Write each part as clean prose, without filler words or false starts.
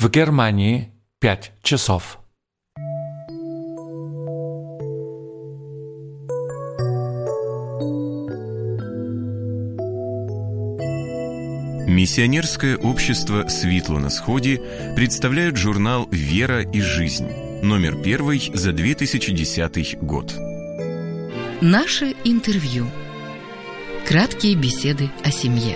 В Германии 5 часов. Миссионерское общество «Світло на Сході» представляют журнал «Вера и жизнь», номер 1 за 2010 год. Наше интервью. Краткие беседы о семье.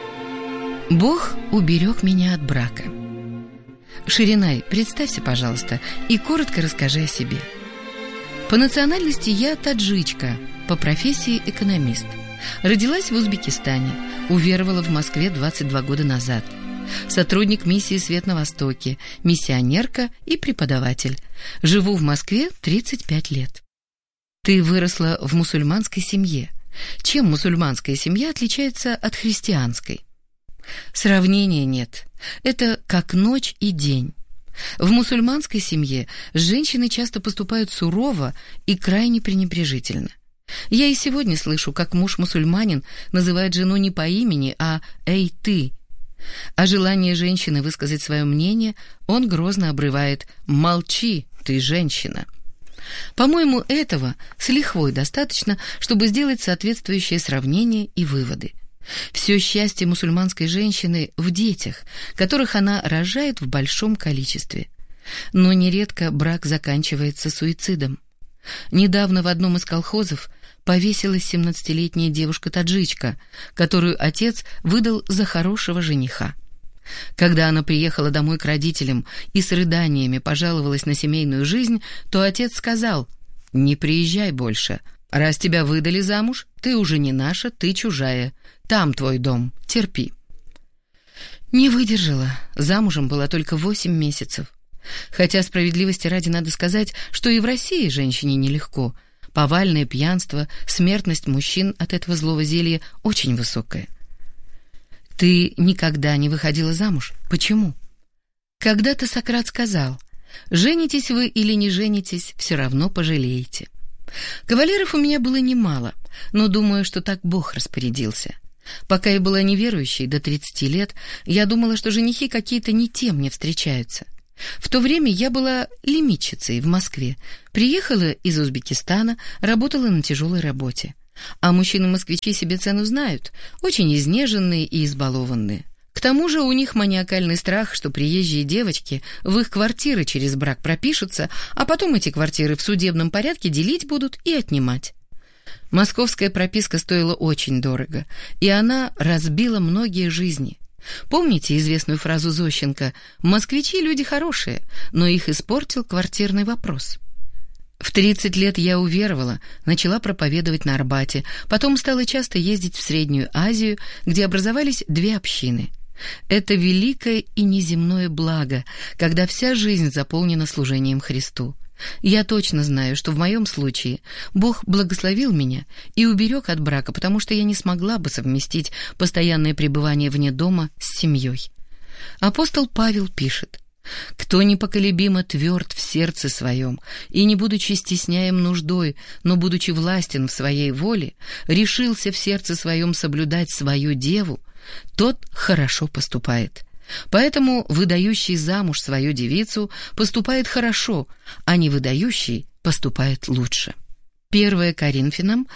Бог уберег меня от брака. Ширинай, представься, пожалуйста, и коротко расскажи о себе. По национальности я таджичка, по профессии экономист. Родилась в Узбекистане, уверовала в Москве 22 года назад. Сотрудник миссии «Свет на Востоке», миссионерка и преподаватель. Живу в Москве 35 лет. Ты выросла в мусульманской семье. Чем мусульманская семья отличается от христианской? Сравнения нет. Это как ночь и день. В мусульманской семье женщины часто поступают сурово и крайне пренебрежительно. Я и сегодня слышу, как муж-мусульманин называет жену не по имени, а «эй, ты». А желание женщины высказать свое мнение он грозно обрывает «молчи, ты женщина». По-моему, этого с лихвой достаточно, чтобы сделать соответствующее сравнение и выводы. Все счастье мусульманской женщины в детях, которых она рожает в большом количестве. Но нередко брак заканчивается суицидом. Недавно в одном из колхозов повесилась 17-летняя девушка-таджичка, которую отец выдал за хорошего жениха. Когда она приехала домой к родителям и с рыданиями пожаловалась на семейную жизнь, то отец сказал: «Не приезжай больше. Раз тебя выдали замуж, ты уже не наша, ты чужая. Там твой дом, терпи». Не выдержала, замужем была только 8 месяцев. Хотя справедливости ради надо сказать, что и в России женщине нелегко. Повальное пьянство, смертность мужчин от этого злого зелья очень высокая. Ты никогда не выходила замуж. Почему? Когда-то Сократ сказал: «Женитесь вы или не женитесь, все равно пожалеете». Кавалеров у меня было немало, но думаю, что так Бог распорядился. Пока я была неверующей до 30 лет, я думала, что женихи какие-то не те мне встречаются. В то время я была лимитчицей в Москве, приехала из Узбекистана, работала на тяжелой работе. А мужчины-москвичи себе цену знают, очень изнеженные и избалованные. К тому же у них маниакальный страх, что приезжие девочки в их квартиры через брак пропишутся, а потом эти квартиры в судебном порядке делить будут и отнимать. Московская прописка стоила очень дорого, и она разбила многие жизни. Помните известную фразу Зощенко: «Москвичи люди хорошие, но их испортил квартирный вопрос». В 30 лет я уверовала, начала проповедовать на Арбате, потом стала часто ездить в Среднюю Азию, где образовались 2 общины. Это великое и неземное благо, когда вся жизнь заполнена служением Христу. Я точно знаю, что в моем случае Бог благословил меня и уберег от брака, потому что я не смогла бы совместить постоянное пребывание вне дома с семьей. Апостол Павел пишет: «Кто непоколебимо тверд в сердце своем, и, не будучи стесняем нуждой, но будучи властен в своей воле, решился в сердце своем соблюдать свою деву, тот хорошо поступает. Поэтому выдающий замуж свою девицу поступает хорошо, а не выдающий поступает лучше». 1 Коринфянам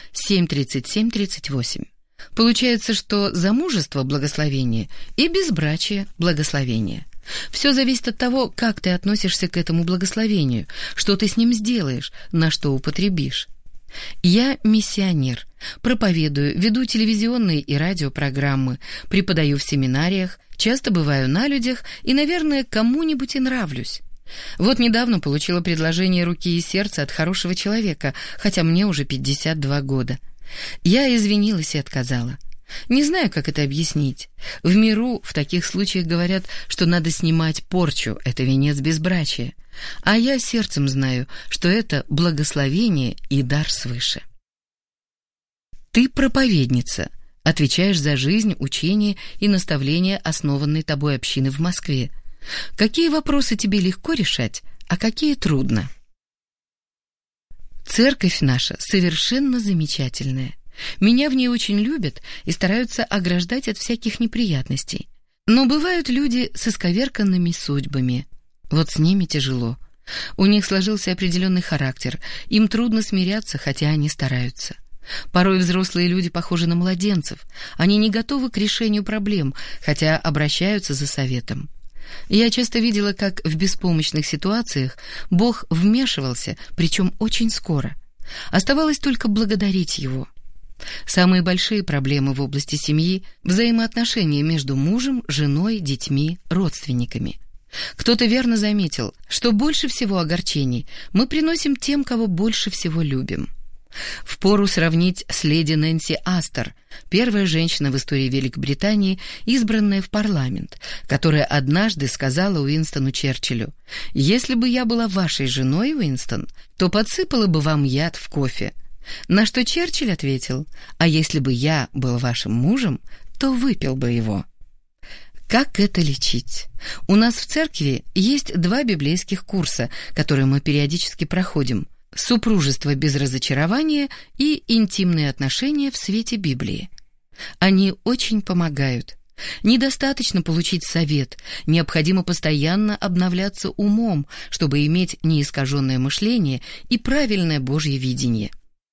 7:37-38. Получается, что замужество – благословение и безбрачие – благословение. Все зависит от того, как ты относишься к этому благословению, что ты с ним сделаешь, на что употребишь. Я миссионер, проповедую, веду телевизионные и радиопрограммы, преподаю в семинариях, часто бываю на людях и, наверное, кому-нибудь и нравлюсь. Вот недавно получила предложение руки и сердца от хорошего человека, хотя мне уже 52 года. Я извинилась и отказала. Не знаю, как это объяснить. В миру в таких случаях говорят, что надо снимать порчу, это венец безбрачия. А я сердцем знаю, что это благословение и дар свыше. Ты проповедница, отвечаешь за жизнь, учение и наставления основанной тобой общины в Москве. Какие вопросы тебе легко решать, а какие трудно? Церковь наша совершенно замечательная. Меня в ней очень любят и стараются ограждать от всяких неприятностей. Но бывают люди с исковерканными судьбами. Вот с ними тяжело. У них сложился определенный характер, им трудно смиряться, хотя они стараются. Порой взрослые люди похожи на младенцев, они не готовы к решению проблем, хотя обращаются за советом. Я часто видела, как в беспомощных ситуациях Бог вмешивался, причем очень скоро. Оставалось только благодарить Его. Самые большие проблемы в области семьи – взаимоотношения между мужем, женой, детьми, родственниками. Кто-то верно заметил, что больше всего огорчений мы приносим тем, кого больше всего любим. Впору сравнить с леди Нэнси Астер, первая женщина в истории Великобритании, избранная в парламент, которая однажды сказала Уинстону Черчиллю: «Если бы я была вашей женой, Уинстон, то подсыпала бы вам яд в кофе». На что Черчилль ответил: «А если бы я был вашим мужем, то выпил бы его». Как это лечить? У нас в церкви есть 2 библейских курса, которые мы периодически проходим: «Супружество без разочарования» и «Интимные отношения в свете Библии». Они очень помогают. Недостаточно получить совет, необходимо постоянно обновляться умом, чтобы иметь неискаженное мышление и правильное Божье видение.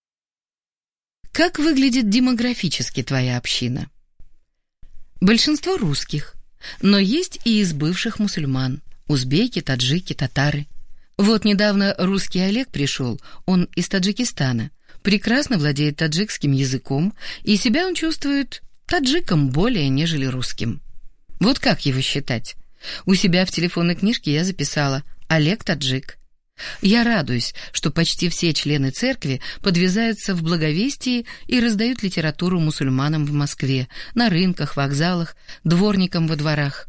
Как выглядит демографически твоя община? Большинство русских, но есть и из бывших мусульман – узбеки, таджики, татары. Вот недавно русский Олег пришел, он из Таджикистана, прекрасно владеет таджикским языком, и себя он чувствует таджиком более, нежели русским. Вот как его считать? У себя в телефонной книжке я записала «Олег таджик». Я радуюсь, что почти все члены церкви подвязаются в благовестии и раздают литературу мусульманам в Москве, на рынках, вокзалах, дворникам во дворах.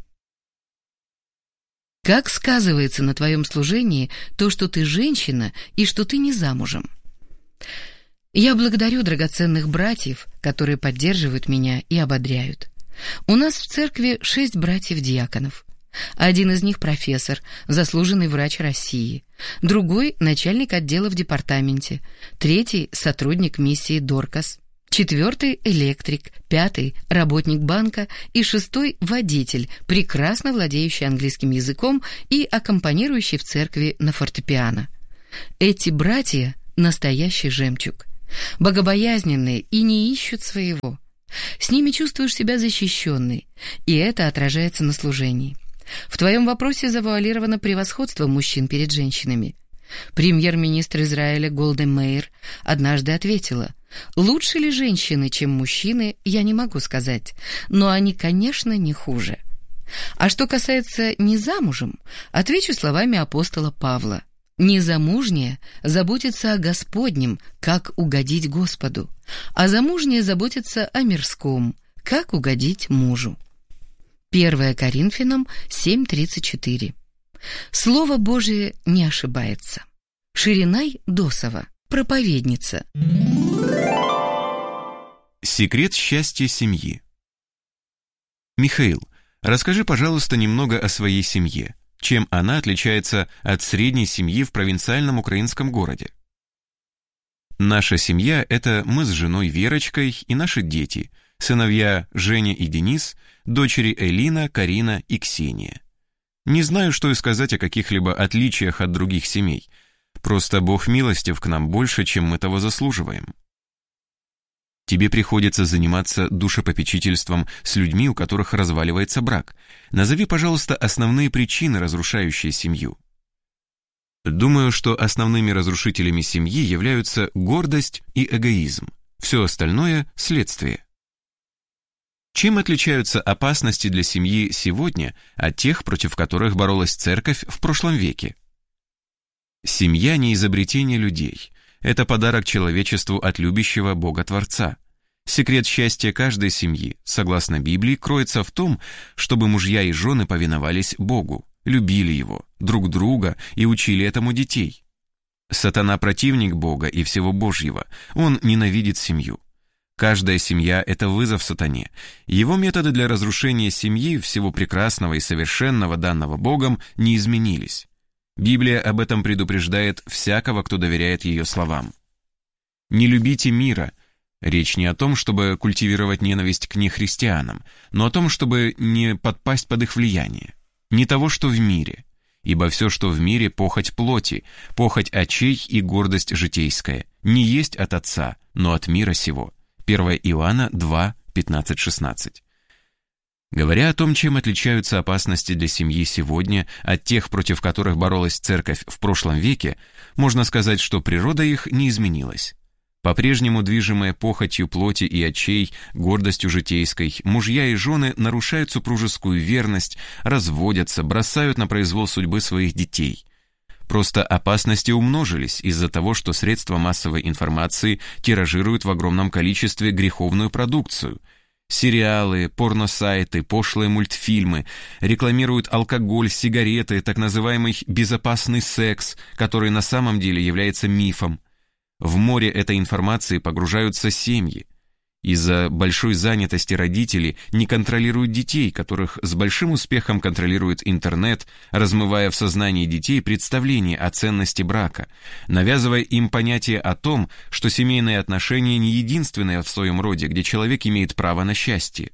Как сказывается на твоем служении то, что ты женщина и что ты не замужем? Я благодарю драгоценных братьев, которые поддерживают меня и ободряют. У нас в церкви 6 братьев-диаконов. Один из них профессор, заслуженный врач России, другой – начальник отдела в департаменте, третий – сотрудник миссии Доркас, 4-й – электрик, 5-й – работник банка и 6-й – водитель, прекрасно владеющий английским языком и аккомпанирующий в церкви на фортепиано. Эти братья – настоящий жемчуг, богобоязненные и не ищут своего. С ними чувствуешь себя защищенной, и это отражается на служении. В твоем вопросе завуалировано превосходство мужчин перед женщинами. Премьер-министр Израиля Голда Меир однажды ответила: «Лучше ли женщины, чем мужчины, я не могу сказать, но они, конечно, не хуже». А что касается незамужем, отвечу словами апостола Павла: «Незамужняя заботится о Господнем, как угодить Господу, а замужняя заботится о мирском, как угодить мужу». 1 Коринфянам 7:34. Слово Божие не ошибается. Ширинай Досова, проповедница. Секрет счастья семьи. Михаил, расскажи, пожалуйста, немного о своей семье. Чем она отличается от средней семьи в провинциальном украинском городе? Наша семья – это мы с женой Верочкой и наши дети, сыновья Женя и Денис, дочери Элина, Карина и Ксения. Не знаю, что и сказать о каких-либо отличиях от других семей. Просто Бог милостив к нам больше, чем мы того заслуживаем. Тебе приходится заниматься душепопечительством с людьми, у которых разваливается брак. Назови, пожалуйста, основные причины, разрушающие семью. Думаю, что основными разрушителями семьи являются гордость и эгоизм. Все остальное – следствие. Чем отличаются опасности для семьи сегодня от тех, против которых боролась церковь в прошлом веке? Семья не изобретение людей. Это подарок человечеству от любящего Бога-Творца. Секрет счастья каждой семьи, согласно Библии, кроется в том, чтобы мужья и жены повиновались Богу, любили Его, друг друга и учили этому детей. Сатана – противник Бога и всего Божьего, он ненавидит семью. Каждая семья – это вызов сатане. Его методы для разрушения семьи, всего прекрасного и совершенного, данного Богом, не изменились. Библия об этом предупреждает всякого, кто доверяет ее словам. «Не любите мира, Речь не о том, чтобы культивировать ненависть к нехристианам, но о том, чтобы не подпасть под их влияние. Не того, что в мире. Ибо все, что в мире, похоть плоти, похоть очей и гордость житейская, не есть от Отца, но от мира сего. 1 Иоанна 2, 15-16. Говоря о том, чем отличаются опасности для семьи сегодня от тех, против которых боролась церковь в прошлом веке, можно сказать, что природа их не изменилась. По-прежнему движимая похотью плоти и очей, гордостью житейской, мужья и жены нарушают супружескую верность, разводятся, бросают на произвол судьбы своих детей. Просто опасности умножились из-за того, что средства массовой информации тиражируют в огромном количестве греховную продукцию. Сериалы, порносайты, пошлые мультфильмы рекламируют алкоголь, сигареты, так называемый безопасный секс, который на самом деле является мифом. В море этой информации погружаются семьи. Из-за большой занятости родители не контролируют детей, которых с большим успехом контролирует интернет, размывая в сознании детей представление о ценности брака, навязывая им понятие о том, что семейные отношения не единственные в своем роде, где человек имеет право на счастье.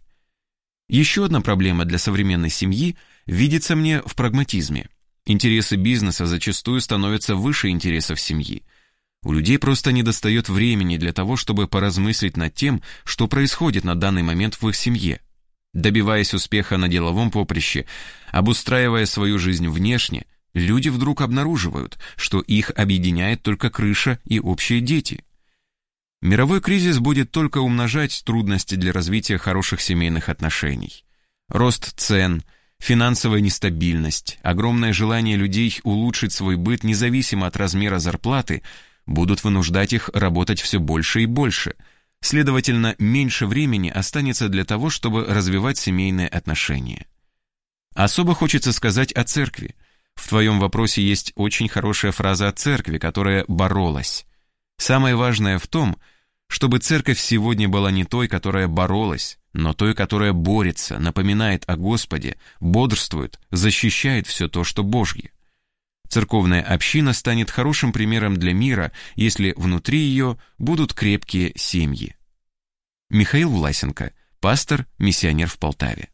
Еще одна проблема для современной семьи видится мне в прагматизме. Интересы бизнеса зачастую становятся выше интересов семьи. У людей просто недостает времени для того, чтобы поразмыслить над тем, что происходит на данный момент в их семье. Добиваясь успеха на деловом поприще, обустраивая свою жизнь внешне, люди вдруг обнаруживают, что их объединяет только крыша и общие дети. Мировой кризис будет только умножать трудности для развития хороших семейных отношений. Рост цен, финансовая нестабильность, огромное желание людей улучшить свой быт независимо от размера зарплаты будут вынуждать их работать все больше и больше. Следовательно, меньше времени останется для того, чтобы развивать семейные отношения. Особо хочется сказать о церкви. В твоем вопросе есть очень хорошая фраза о церкви, которая боролась. Самое важное в том, чтобы церковь сегодня была не той, которая боролась, но той, которая борется, напоминает о Господе, бодрствует, защищает все то, что Божье. Церковная община станет хорошим примером для мира, если внутри ее будут крепкие семьи. Михаил Власенко, пастор, миссионер в Полтаве.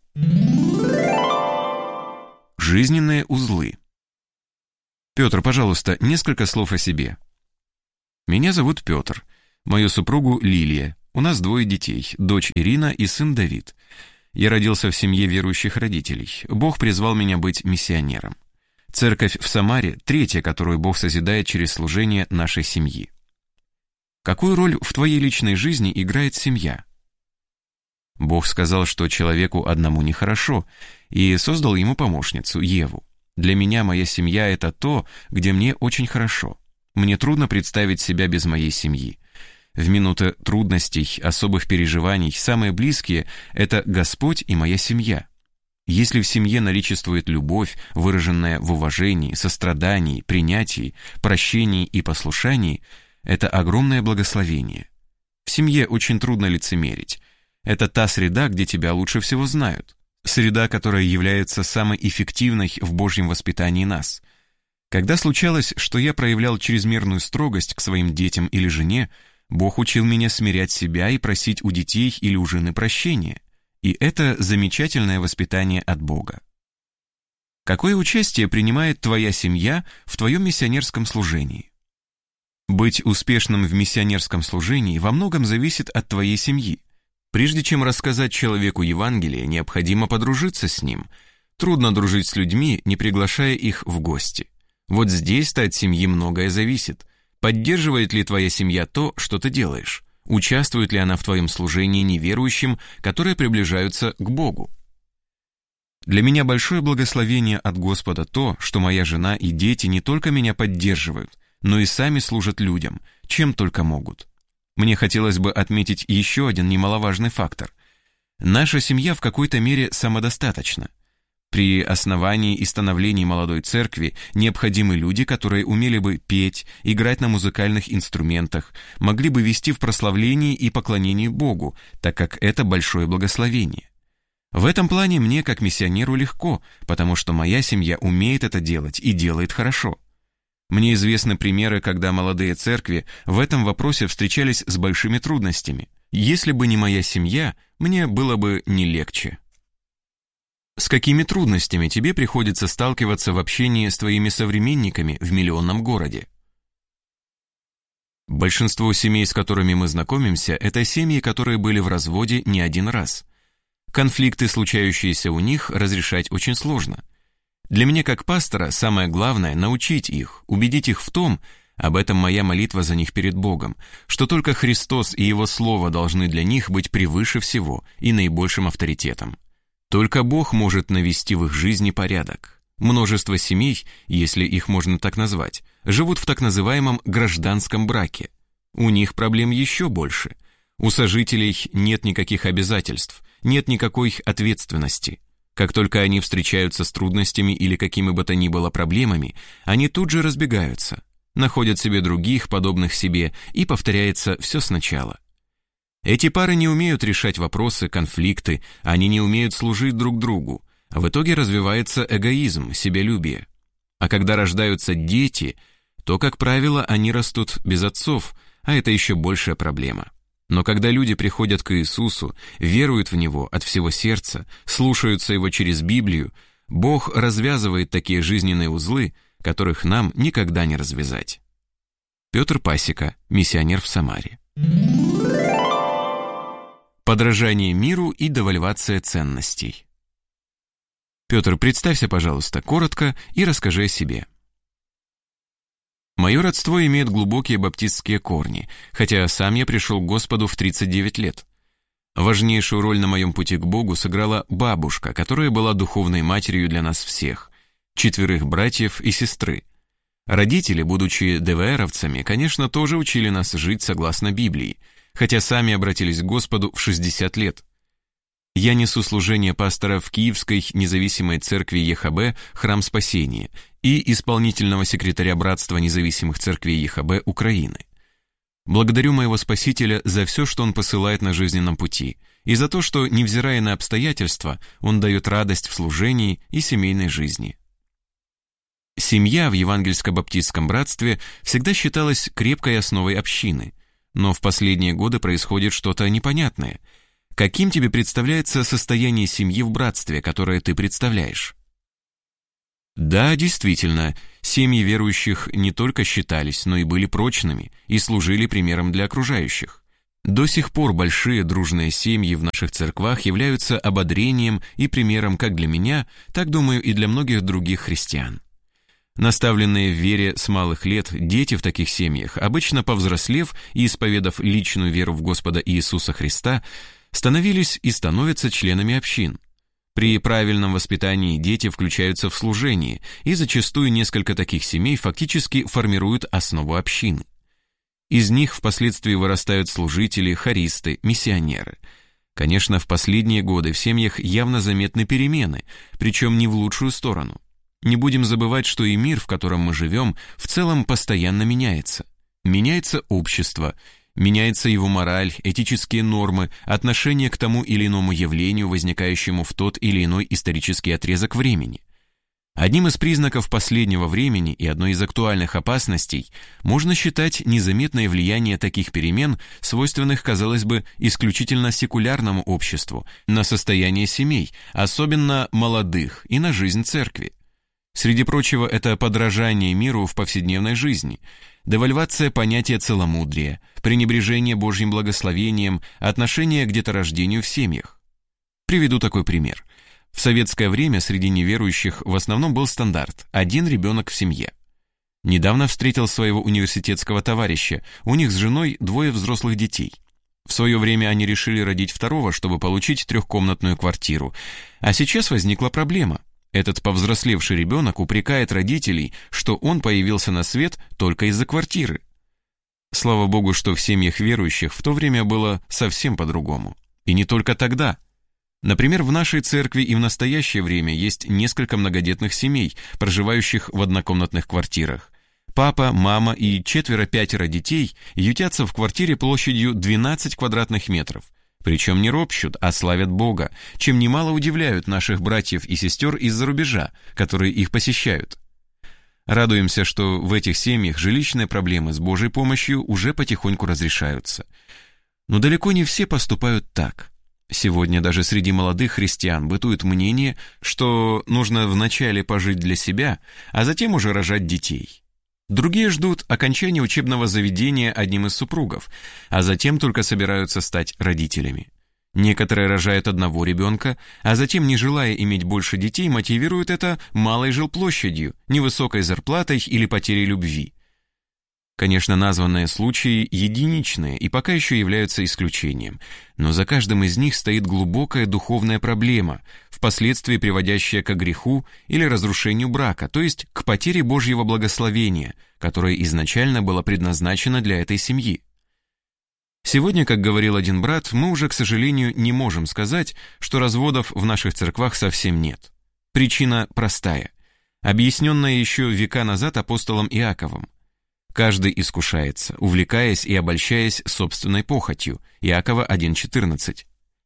Жизненные узлы. Петр, пожалуйста, несколько слов о себе. Меня зовут Петр, мою супругу Лилия. У нас 2 детей, дочь Ирина и сын Давид. Я родился в семье верующих родителей. Бог призвал меня быть миссионером. Церковь в Самаре – 3-я, которую Бог созидает через служение нашей семьи. Какую роль в твоей личной жизни играет семья? Бог сказал, что человеку одному нехорошо, и создал ему помощницу, Еву. Для меня моя семья – это то, где мне очень хорошо. Мне трудно представить себя без моей семьи. В минуты трудностей, особых переживаний, самые близкие – это Господь и моя семья. Если в семье наличествует любовь, выраженная в уважении, сострадании, принятии, прощении и послушании, это огромное благословение. В семье очень трудно лицемерить. Это та среда, где тебя лучше всего знают. Среда, которая является самой эффективной в Божьем воспитании нас. Когда случалось, что я проявлял чрезмерную строгость к своим детям или жене, Бог учил меня смирять себя и просить у детей или у жены прощения. И это замечательное воспитание от Бога. Какое участие принимает твоя семья в твоем миссионерском служении? Быть успешным в миссионерском служении во многом зависит от твоей семьи. Прежде чем рассказать человеку Евангелие, необходимо подружиться с ним. Трудно дружить с людьми, не приглашая их в гости. Вот здесь-то от семьи многое зависит. Поддерживает ли твоя семья то, что ты делаешь? Участвует ли она в твоем служении неверующим, которые приближаются к Богу? Для меня большое благословение от Господа то, что моя жена и дети не только меня поддерживают, но и сами служат людям, чем только могут. Мне хотелось бы отметить еще один немаловажный фактор. Наша семья в какой-то мере самодостаточна. При основании и становлении молодой церкви необходимы люди, которые умели бы петь, играть на музыкальных инструментах, могли бы вести в прославлении и поклонении Богу, так как это большое благословение. В этом плане мне, как миссионеру, легко, потому что моя семья умеет это делать и делает хорошо. Мне известны примеры, когда молодые церкви в этом вопросе встречались с большими трудностями. Если бы не моя семья, мне было бы не легче. С какими трудностями тебе приходится сталкиваться в общении с твоими современниками в миллионном городе? Большинство семей, с которыми мы знакомимся, это семьи, которые были в разводе не один раз. Конфликты, случающиеся у них, разрешать очень сложно. Для меня как пастора самое главное – научить их, убедить их в том, об этом моя молитва за них перед Богом, что только Христос и Его Слово должны для них быть превыше всего и наибольшим авторитетом. Только Бог может навести в их жизни порядок. Множество семей, если их можно так назвать, живут в так называемом гражданском браке. У них проблем еще больше. У сожителей нет никаких обязательств, нет никакой ответственности. Как только они встречаются с трудностями или какими бы то ни было проблемами, они тут же разбегаются, находят себе других, подобных себе, и повторяется все сначала. Эти пары не умеют решать вопросы, конфликты, они не умеют служить друг другу. В итоге развивается эгоизм, себялюбие. А когда рождаются дети, то, как правило, они растут без отцов, а это еще большая проблема. Но когда люди приходят к Иисусу, веруют в Него от всего сердца, слушаются Его через Библию, Бог развязывает такие жизненные узлы, которых нам никогда не развязать. Петр Пасека, миссионер в Самаре. Подражание миру и девальвация ценностей. Петр, представься, пожалуйста, коротко и расскажи о себе. Мое родство имеет глубокие баптистские корни, хотя сам я пришел к Господу в 39 лет. Важнейшую роль на моем пути к Богу сыграла бабушка, которая была духовной матерью для нас всех, 4 братьев и сестры. Родители, будучи ДВРовцами, конечно, тоже учили нас жить согласно Библии, хотя сами обратились к Господу в 60 лет. Я несу служение пастора в Киевской независимой церкви ЕХБ «Храм Спасения» и исполнительного секретаря Братства независимых церквей ЕХБ Украины. Благодарю моего Спасителя за все, что Он посылает на жизненном пути, и за то, что, невзирая на обстоятельства, Он дает радость в служении и семейной жизни. Семья в Евангельско-баптистском братстве всегда считалась крепкой основой общины, но в последние годы происходит что-то непонятное. Каким тебе представляется состояние семьи в братстве, которое ты представляешь? Да, действительно, семьи верующих не только считались, но и были прочными и служили примером для окружающих. До сих пор большие дружные семьи в наших церквах являются ободрением и примером как для меня, так, думаю, и для многих других христиан. Наставленные в вере с малых лет дети в таких семьях, обычно повзрослев и исповедав личную веру в Господа Иисуса Христа, становились и становятся членами общин. При правильном воспитании дети включаются в служение, и зачастую несколько таких семей фактически формируют основу общины. Из них впоследствии вырастают служители, хористы, миссионеры. Конечно, в последние годы в семьях явно заметны перемены, причем не в лучшую сторону. Не будем забывать, что и мир, в котором мы живем, в целом постоянно меняется. Меняется общество, меняется его мораль, этические нормы, отношение к тому или иному явлению, возникающему в тот или иной исторический отрезок времени. Одним из признаков последнего времени и одной из актуальных опасностей можно считать незаметное влияние таких перемен, свойственных, казалось бы, исключительно секулярному обществу, на состояние семей, особенно молодых, и на жизнь церкви. Среди прочего, это подражание миру в повседневной жизни, девальвация понятия целомудрия, пренебрежение Божьим благословением, отношение к деторождению в семьях. Приведу такой пример. В советское время среди неверующих в основном был стандарт – 1 ребенок в семье. Недавно встретил своего университетского товарища, у них с женой 2 взрослых детей. В свое время они решили родить 2-го, чтобы получить 3-комнатную квартиру. А сейчас возникла проблема. Этот повзрослевший ребенок упрекает родителей, что он появился на свет только из-за квартиры. Слава Богу, что в семьях верующих в то время было совсем по-другому. И не только тогда. Например, в нашей церкви и в настоящее время есть несколько многодетных семей, проживающих в однокомнатных квартирах. Папа, мама и 4-5 детей ютятся в квартире площадью 12 квадратных метров. Причем не ропщут, а славят Бога, чем немало удивляют наших братьев и сестер из-за рубежа, которые их посещают. Радуемся, что в этих семьях жилищные проблемы с Божьей помощью уже потихоньку разрешаются. Но далеко не все поступают так. Сегодня даже среди молодых христиан бытует мнение, что нужно вначале пожить для себя, а затем уже рожать детей. Другие ждут окончания учебного заведения одним из супругов, а затем только собираются стать родителями. Некоторые рожают одного ребенка, а затем, не желая иметь больше детей, мотивируют это малой жилплощадью, невысокой зарплатой или потерей любви. Конечно, названные случаи единичные и пока еще являются исключением, но за каждым из них стоит глубокая духовная проблема, впоследствии приводящая к греху или разрушению брака, то есть к потере Божьего благословения, которое изначально было предназначено для этой семьи. Сегодня, как говорил один брат, мы уже, к сожалению, не можем сказать, что разводов в наших церквах совсем нет. Причина простая, объясненная еще века назад апостолом Иаковом. Каждый искушается, увлекаясь и обольщаясь собственной похотью. Иакова 1:14.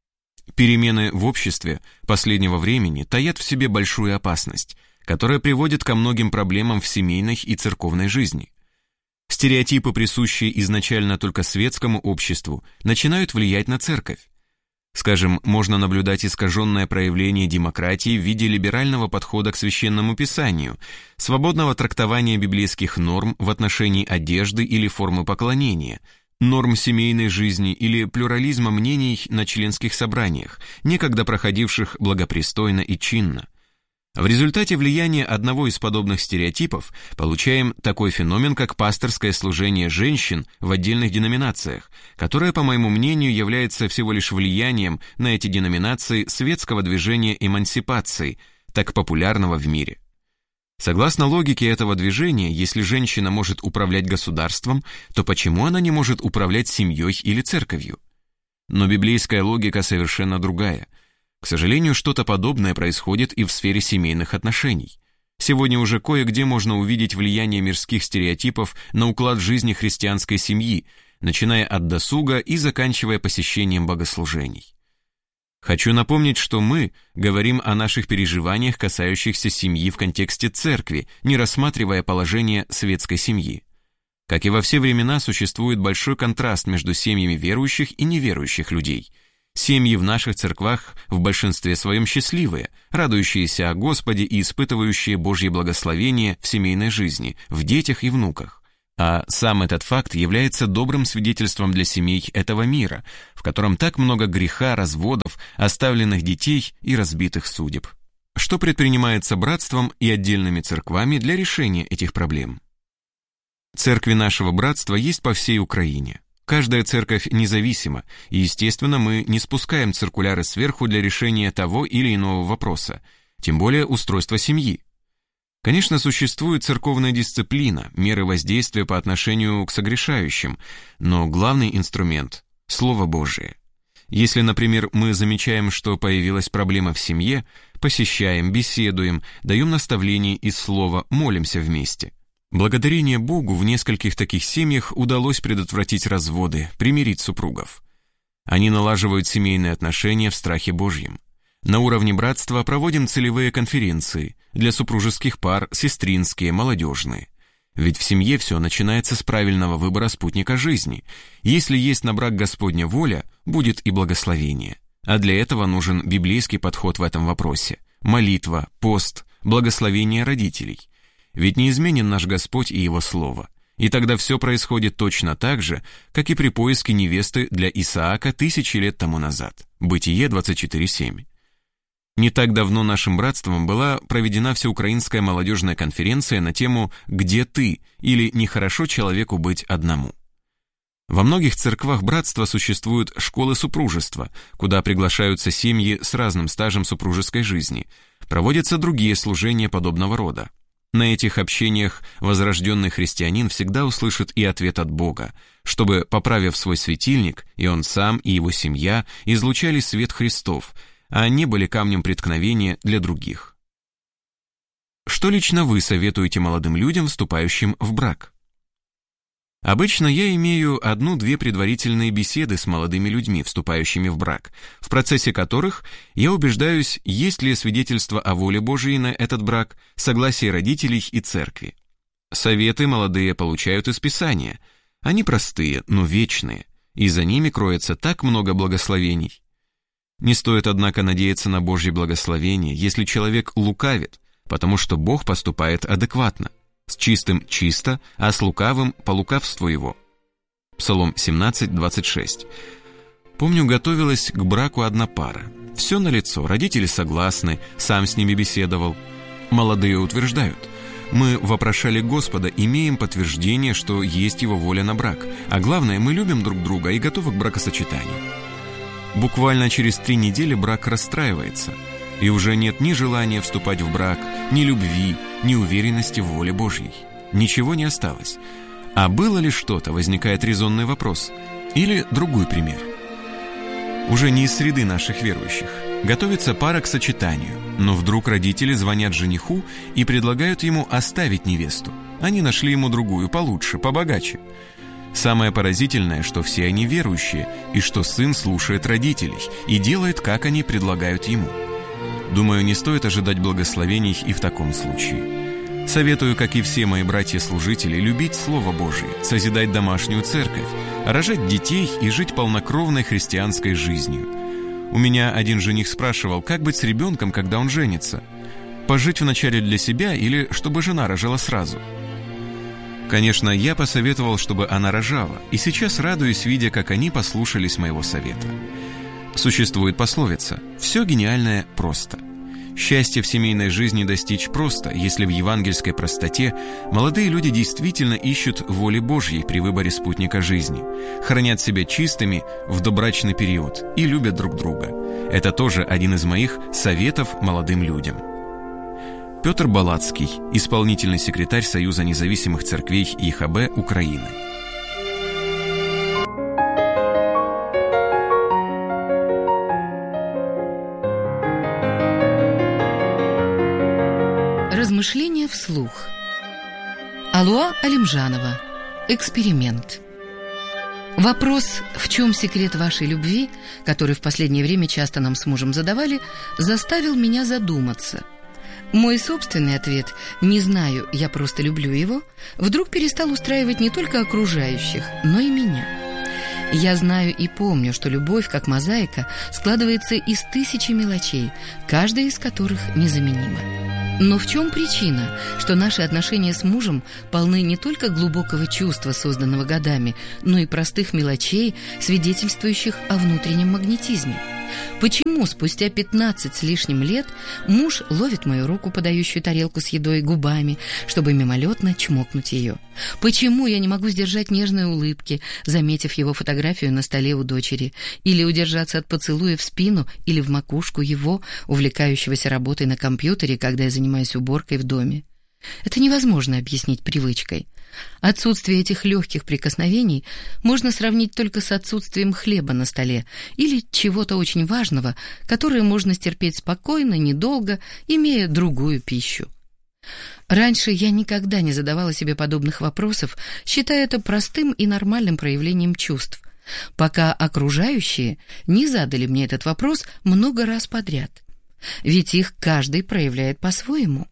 Перемены в обществе последнего времени таят в себе большую опасность, которая приводит ко многим проблемам в семейной и церковной жизни. Стереотипы, присущие изначально только светскому обществу, начинают влиять на церковь. Скажем, можно наблюдать искаженное проявление демократии в виде либерального подхода к священному писанию, свободного трактования библейских норм в отношении одежды или формы поклонения, норм семейной жизни или плюрализма мнений на членских собраниях, некогда проходивших благопристойно и чинно. В результате влияния одного из подобных стереотипов получаем такой феномен, как пасторское служение женщин в отдельных деноминациях, которое, по моему мнению, является всего лишь влиянием на эти деноминации светского движения эмансипации, так популярного в мире. Согласно логике этого движения, если женщина может управлять государством, то почему она не может управлять семьей или церковью? Но библейская логика совершенно другая. К сожалению, что-то подобное происходит и в сфере семейных отношений. Сегодня уже кое-где можно увидеть влияние мирских стереотипов на уклад жизни христианской семьи, начиная от досуга и заканчивая посещением богослужений. Хочу напомнить, что мы говорим о наших переживаниях, касающихся семьи в контексте церкви, не рассматривая положение светской семьи. Как и во все времена, существует большой контраст между семьями верующих и неверующих людей. Семьи в наших церквах в большинстве своем счастливые, радующиеся о Господе и испытывающие Божье благословение в семейной жизни, в детях и внуках. А сам этот факт является добрым свидетельством для семей этого мира, в котором так много греха, разводов, оставленных детей и разбитых судеб. Что предпринимается братством и отдельными церквами для решения этих проблем? Церкви нашего братства есть по всей Украине. Каждая церковь независима, и, естественно, мы не спускаем циркуляры сверху для решения того или иного вопроса, тем более устройства семьи. Конечно, существует церковная дисциплина, меры воздействия по отношению к согрешающим, но главный инструмент – Слово Божие. Если, например, мы замечаем, что появилась проблема в семье, посещаем, беседуем, даем наставления из Слова, молимся вместе. Благодарение Богу в нескольких таких семьях удалось предотвратить разводы, примирить супругов. Они налаживают семейные отношения в страхе Божьем. На уровне братства проводим целевые конференции для супружеских пар, сестринские, молодежные. Ведь в семье все начинается с правильного выбора спутника жизни. Если есть на брак Господня воля, будет и благословение. А для этого нужен библейский подход в этом вопросе. Молитва, пост, благословение родителей. Ведь неизменен наш Господь и Его Слово. И тогда все происходит точно так же, как и при поиске невесты для Исаака 1000 лет тому назад. Бытие 24:7. Не так давно нашим братством была проведена всеукраинская молодежная конференция на тему «Где ты?» или «Нехорошо человеку быть одному». Во многих церквах братства существуют школы супружества, куда приглашаются семьи с разным стажем супружеской жизни. Проводятся другие служения подобного рода. На этих общениях возрожденный христианин всегда услышит и ответ от Бога, чтобы, поправив свой светильник, и он сам, и его семья излучали свет Христов, а не были камнем преткновения для других. Что лично вы советуете молодым людям, вступающим в брак? Обычно я имею 1-2 предварительные беседы с молодыми людьми, вступающими в брак, в процессе которых я убеждаюсь, есть ли свидетельство о воле Божией на этот брак, согласие родителей и церкви. Советы молодые получают из Писания. Они простые, но вечные. и за ними кроется так много благословений. Не стоит, однако, надеяться на Божье благословение, если человек лукавит, потому что Бог поступает адекватно. С чистым чисто, а с лукавым по лукавству его. Псалом 17:26. Помню, готовилась к браку одна пара. Все налицо, родители согласны, сам с ними беседовал. Молодые утверждают: мы вопрошали Господа, имеем подтверждение, что есть Его воля на брак, а главное, мы любим друг друга и готовы к бракосочетанию. Буквально через 3 недели брак расстраивается, и уже нет ни желания вступать в брак, ни любви, ни уверенности в воле Божьей. Ничего не осталось. А было ли что-то, возникает резонный вопрос. Или другой пример. Уже не из среды наших верующих. Готовится пара к сочетанию, но вдруг родители звонят жениху и предлагают ему оставить невесту. Они нашли ему другую, получше, побогаче. Самое поразительное, что все они верующие, и что сын слушает родителей и делает, как они предлагают ему. Думаю, не стоит ожидать благословений и в таком случае. Советую, как и все мои братья-служители, любить Слово Божие, созидать домашнюю церковь, рожать детей и жить полнокровной христианской жизнью. У меня один жених спрашивал, как быть с ребенком, когда он женится? Пожить вначале для себя или чтобы жена рожала сразу? Конечно, я посоветовал, чтобы она рожала, и сейчас радуюсь, видя, как они послушались моего совета. Существует пословица: «Все гениальное просто». Счастье в семейной жизни достичь просто, если в евангельской простоте молодые люди действительно ищут воли Божьей при выборе спутника жизни, хранят себя чистыми в добрачный период и любят друг друга. Это тоже один из моих советов молодым людям. Петр Балацкий, исполнительный секретарь Союза независимых церквей ЕХБ Украины. Размышления вслух. Алуа Алимжанова. Эксперимент. Вопрос «В чем секрет вашей любви?», который в последнее время часто нам с мужем задавали, заставил меня задуматься. Мой собственный ответ «не знаю, я просто люблю его» вдруг перестал устраивать не только окружающих, но и меня. Я знаю и помню, что любовь, как мозаика, складывается из тысячи мелочей, каждая из которых незаменима. Но в чем причина, что наши отношения с мужем полны не только глубокого чувства, созданного годами, но и простых мелочей, свидетельствующих о внутреннем магнетизме? Почему спустя 15 с лишним лет муж ловит мою руку, подающую тарелку с едой, губами, чтобы мимолетно чмокнуть ее? Почему я не могу сдержать нежные улыбки, заметив его фотографию на столе у дочери, или удержаться от поцелуя в спину или в макушку его, увлекающегося работой на компьютере, когда я занимаюсь уборкой в доме? Это невозможно объяснить привычкой. Отсутствие этих легких прикосновений можно сравнить только с отсутствием хлеба на столе или чего-то очень важного, которое можно стерпеть спокойно, недолго, имея другую пищу. Раньше я никогда не задавала себе подобных вопросов, считая это простым и нормальным проявлением чувств, пока окружающие не задали мне этот вопрос много раз подряд. Ведь их каждый проявляет по-своему.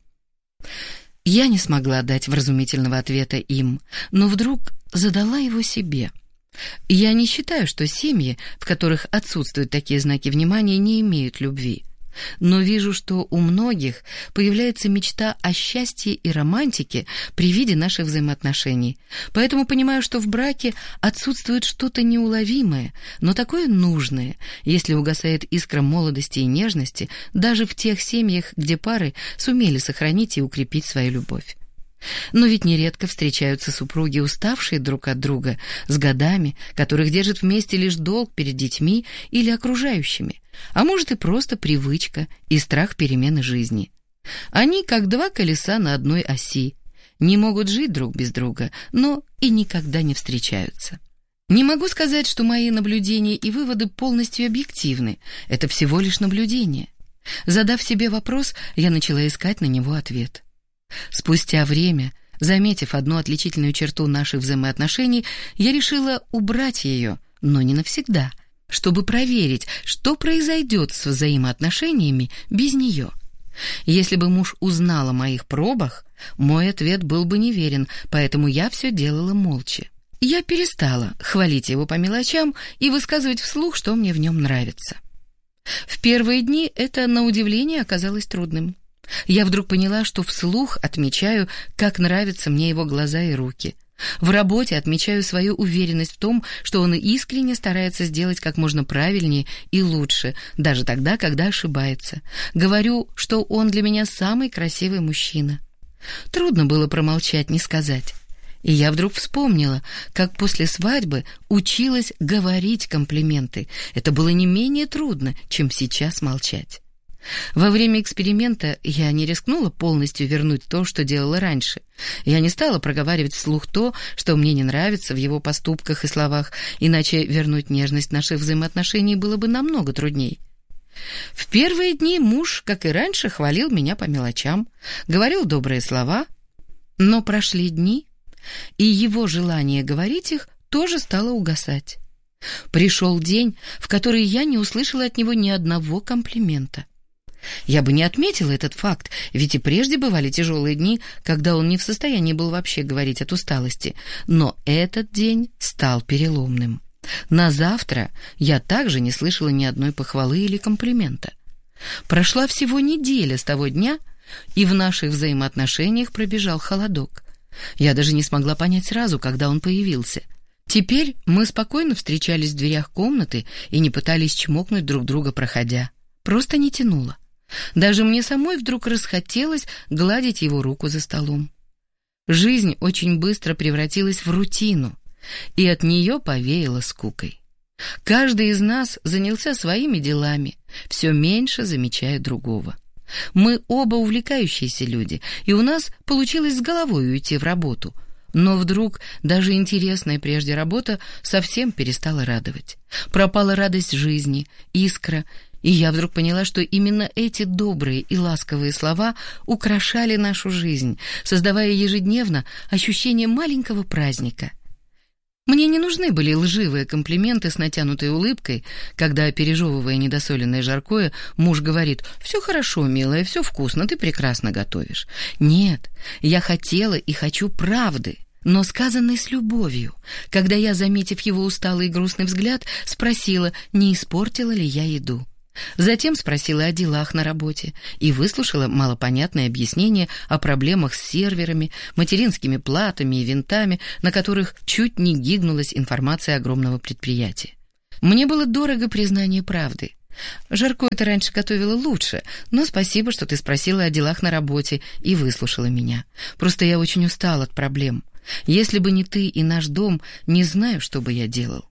Я не смогла дать вразумительного ответа им, но вдруг задала его себе. Я не считаю, что семьи, в которых отсутствуют такие знаки внимания, не имеют любви. Но вижу, что у многих появляется мечта о счастье и романтике при виде наших взаимоотношений. Поэтому понимаю, что в браке отсутствует что-то неуловимое, но такое нужное, если угасает искра молодости и нежности даже в тех семьях, где пары сумели сохранить и укрепить свою любовь. Но ведь нередко встречаются супруги, уставшие друг от друга, с годами, которых держит вместе лишь долг перед детьми или окружающими, а может и просто привычка и страх перемены жизни. Они как два колеса на одной оси, не могут жить друг без друга, но и никогда не встречаются. Не могу сказать, что мои наблюдения и выводы полностью объективны, это всего лишь наблюдения. Задав себе вопрос, я начала искать на него ответ. Спустя время, заметив одну отличительную черту наших взаимоотношений, я решила убрать ее, но не навсегда, чтобы проверить, что произойдет с взаимоотношениями без нее. Если бы муж узнал о моих пробах, мой ответ был бы неверен, поэтому я все делала молча. Я перестала хвалить его по мелочам и высказывать вслух, что мне в нем нравится. В первые дни это, на удивление, оказалось трудным. Я вдруг поняла, что вслух отмечаю, как нравятся мне его глаза и руки. В работе отмечаю свою уверенность в том, что он искренне старается сделать как можно правильнее и лучше, даже тогда, когда ошибается. Говорю, что он для меня самый красивый мужчина. Трудно было промолчать, не сказать. И я вдруг вспомнила, как после свадьбы училась говорить комплименты. Это было не менее трудно, чем сейчас молчать. Во время эксперимента я не рискнула полностью вернуть то, что делала раньше. Я не стала проговаривать вслух то, что мне не нравится в его поступках и словах, иначе вернуть нежность наших взаимоотношений было бы намного трудней. В первые дни муж, как и раньше, хвалил меня по мелочам, говорил добрые слова, но прошли дни, и его желание говорить их тоже стало угасать. Пришел день, в который я не услышала от него ни одного комплимента. Я бы не отметила этот факт, ведь и прежде бывали тяжелые дни, когда он не в состоянии был вообще говорить от усталости, но этот день стал переломным. На завтра я также не слышала ни одной похвалы или комплимента. Прошла всего неделя с того дня, и в наших взаимоотношениях пробежал холодок. Я даже не смогла понять сразу, когда он появился. Теперь мы спокойно встречались в дверях комнаты и не пытались чмокнуть друг друга, проходя. Просто не тянуло. Даже мне самой вдруг расхотелось гладить его руку за столом. Жизнь очень быстро превратилась в рутину, и от нее повеяло скукой. Каждый из нас занялся своими делами, все меньше замечая другого. Мы оба увлекающиеся люди, и у нас получилось с головой уйти в работу. Но вдруг даже интересная прежде работа совсем перестала радовать. Пропала радость жизни, искра, и я вдруг поняла, что именно эти добрые и ласковые слова украшали нашу жизнь, создавая ежедневно ощущение маленького праздника. Мне не нужны были лживые комплименты с натянутой улыбкой, когда, пережевывая недосоленное жаркое, муж говорит: «Все хорошо, милая, все вкусно, ты прекрасно готовишь». Нет, я хотела и хочу правды, но сказанной с любовью, когда я, заметив его усталый и грустный взгляд, спросила, не испортила ли я еду. Затем спросила о делах на работе и выслушала малопонятное объяснение о проблемах с серверами, материнскими платами и винтами, на которых чуть не гигнулась информация огромного предприятия. Мне было дорого признание правды. Жаркое ты раньше готовила лучше, но спасибо, что ты спросила о делах на работе и выслушала меня. Просто я очень устала от проблем. Если бы не ты и наш дом, не знаю, что бы я делал.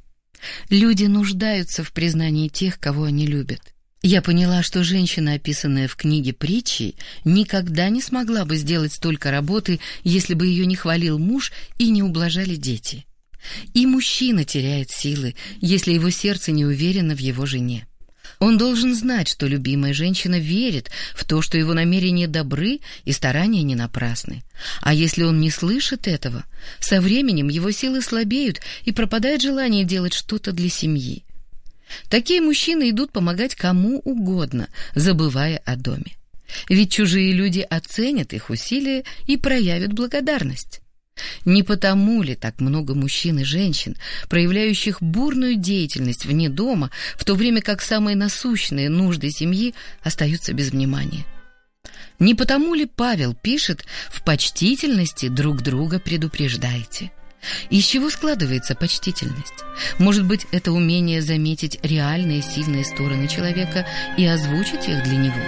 Люди нуждаются в признании тех, кого они любят. Я поняла, что женщина, описанная в книге притчей, никогда не смогла бы сделать столько работы, если бы ее не хвалил муж и не ублажали дети. И мужчина теряет силы, если его сердце не уверено в его жене. Он должен знать, что любимая женщина верит в то, что его намерения добры и старания не напрасны. А если он не слышит этого, со временем его силы слабеют и пропадает желание делать что-то для семьи. Такие мужчины идут помогать кому угодно, забывая о доме. Ведь чужие люди оценят их усилия и проявят благодарность. Не потому ли так много мужчин и женщин, проявляющих бурную деятельность вне дома, в то время как самые насущные нужды семьи остаются без внимания? Не потому ли Павел пишет: «В почтительности друг друга предупреждайте»? Из чего складывается почтительность? Может быть, это умение заметить реальные сильные стороны человека и озвучить их для него?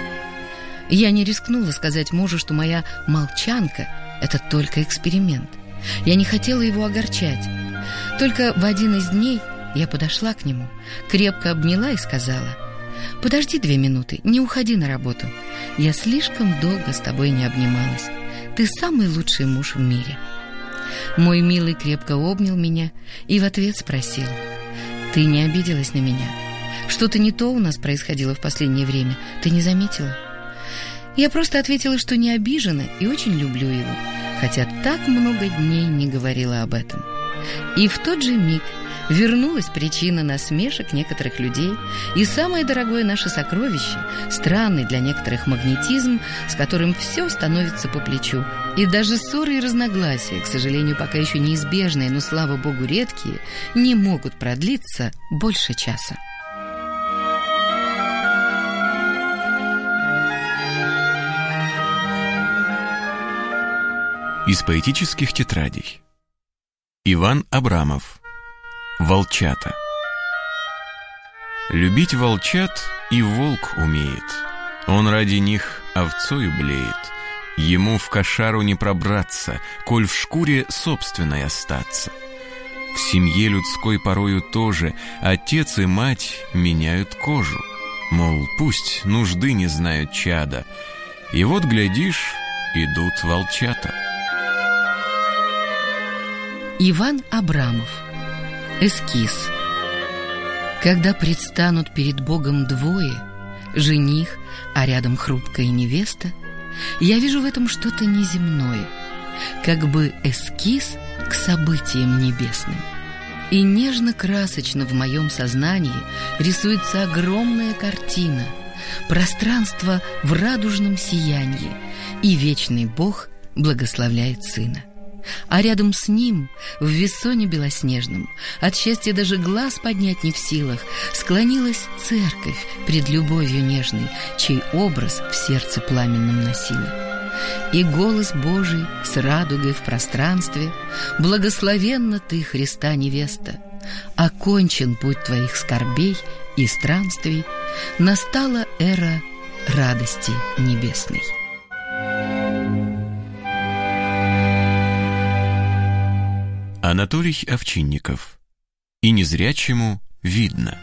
Я не рискнула сказать мужу, что моя молчанка — это только эксперимент. Я не хотела его огорчать. Только в один из дней я подошла к нему, крепко обняла и сказала: «Подожди 2 минуты, не уходи на работу. Я слишком долго с тобой не обнималась. Ты самый лучший муж в мире». Мой милый крепко обнял меня и в ответ спросил: «Ты не обиделась на меня? Что-то не то у нас происходило в последнее время, ты не заметила?» Я просто ответила, что не обижена и очень люблю его, хотя так много дней не говорила об этом. И в тот же миг Вернулась причина насмешек некоторых людей и самое дорогое наше сокровище, странный для некоторых магнетизм, с которым все становится по плечу. И даже ссоры и разногласия, к сожалению, пока еще неизбежные, но, слава богу, редкие, не могут продлиться больше часа. Из поэтических тетрадей. Иван Абрамов. Волчата. Любить волчат и волк умеет. Он ради них овцою блеет. Ему в кошару не пробраться, коль в шкуре собственной остаться. В семье людской порою тоже отец и мать меняют кожу. Мол, пусть нужды не знают чада. И вот, глядишь, идут волчата. Иван Абрамов. Эскиз. Когда предстанут перед Богом двое, жених, а рядом хрупкая невеста, я вижу в этом что-то неземное, как бы эскиз к событиям небесным. И нежно-красочно в моем сознании рисуется огромная картина, пространство в радужном сиянии, и вечный Бог благословляет сына. А рядом с ним, в вессоне белоснежном, от счастья даже глаз поднять не в силах, склонилась церковь пред любовью нежной, чей образ в сердце пламенном носила. И голос Божий с радугой в пространстве: «Благословенна ты, Христа невеста! Окончен путь твоих скорбей и странствий, настала эра радости небесной». Анатолий Овчинников. И незрячему видно.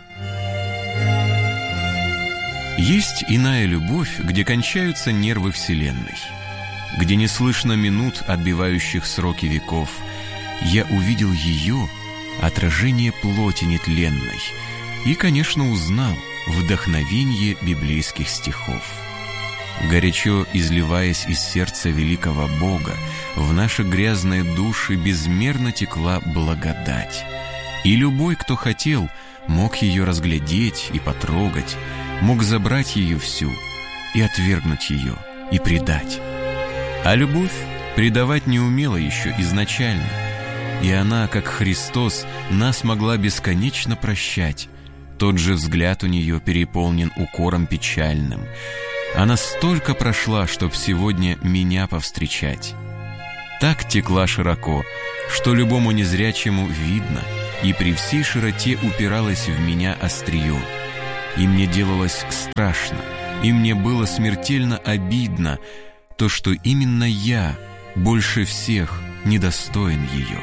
Есть иная любовь, где кончаются нервы вселенной, где не слышно минут, отбивающих сроки веков. Я увидел ее, отражение плоти нетленной, и, конечно, узнал вдохновенье библейских стихов. Горячо изливаясь из сердца великого Бога, в наши грязные души безмерно текла благодать. И любой, кто хотел, мог ее разглядеть и потрогать, мог забрать ее всю и отвергнуть ее, и предать. А любовь предавать не умела еще изначально, и она, как Христос, нас могла бесконечно прощать. Тот же взгляд у нее переполнен укором печальным. Она столько прошла, чтоб сегодня меня повстречать. Так текла широко, что любому незрячему видно, и при всей широте упиралась в меня острие. И мне делалось страшно, и мне было смертельно обидно то, что именно я больше всех недостоин ее.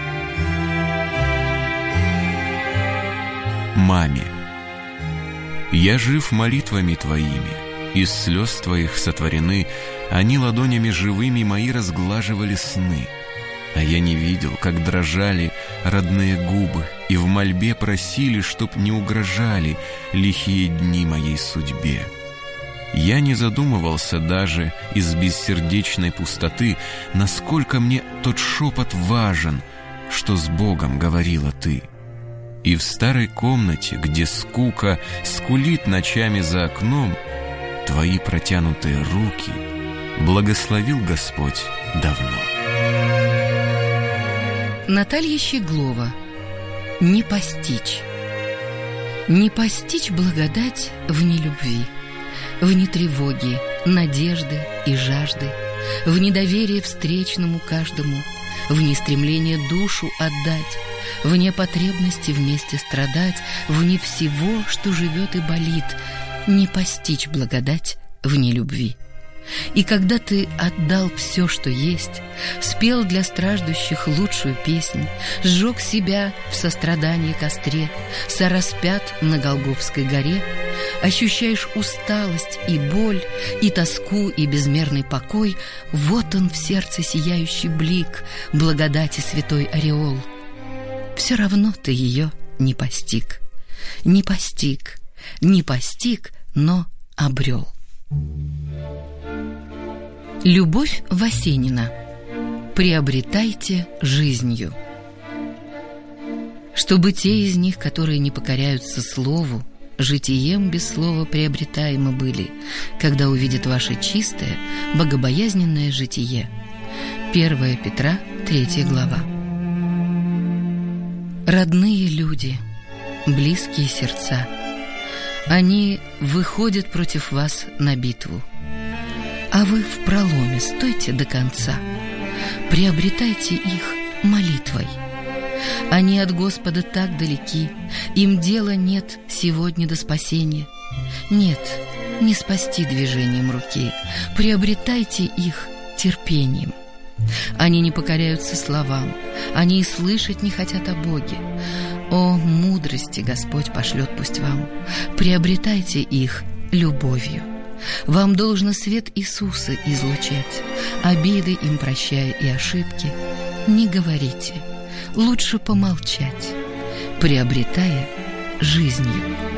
Маме. Я жив молитвами твоими. Из слез твоих сотворены, они ладонями живыми мои разглаживали сны. А я не видел, как дрожали родные губы, и в мольбе просили, чтоб не угрожали лихие дни моей судьбе. Я не задумывался даже из бессердечной пустоты, насколько мне тот шепот важен, что с Богом говорила ты. И в старой комнате, где скука скулит ночами за окном, твои протянутые руки благословил Господь давно. Наталья Щеглова. Не постичь. Не постичь благодать в нелюбви, в нетревоге, надежды и жажды, в недоверии встречному каждому, в нестремление душу отдать, вне потребности вместе страдать, вне всего, что живет и болит, не постичь благодать в нелюбви. И когда ты отдал все, что есть, спел для страждущих лучшую песнь, сжег себя в сострадании костре, сораспят на Голгофской горе, ощущаешь усталость и боль, и тоску, и безмерный покой, вот он в сердце сияющий блик, благодати святой ореол. Все равно ты ее не постиг, не постиг, не постиг, но обрел. Любовь Васенина. Приобретайте жизнью. чтобы те из них, которые не покоряются слову, житием без слова приобретаемы были, когда увидят ваше чистое, богобоязненное житие. 1 Петра, 3 глава. Родные люди, близкие сердца, они выходят против вас на битву, а вы в проломе стойте до конца, приобретайте их молитвой. Они от Господа так далеки, им дела нет сегодня до спасения. Нет, не спасти движением руки, приобретайте их терпением. Они не покоряются словам, они и слышать не хотят о Боге. О, мудрости Господь пошлет пусть вам, приобретайте их любовью. Вам должно свет Иисуса излучать, обиды им прощая и ошибки. Не говорите, лучше помолчать, приобретая жизнью.